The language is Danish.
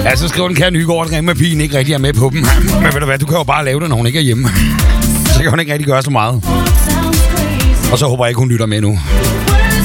Ja, så skriver den kære Nygaard, at Rema pigen ikke rigtig er med på dem. Men ved du hvad, du kan jo bare lave det, når hun ikke er hjemme. Så kan hun ikke rigtig gøre så meget. Og så håber jeg ikke, hun lytter med nu.